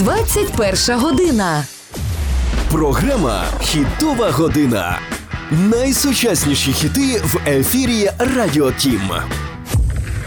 21 година. Програма «Хітова година». Найсучасніші хіти в ефірі Радіо Тім.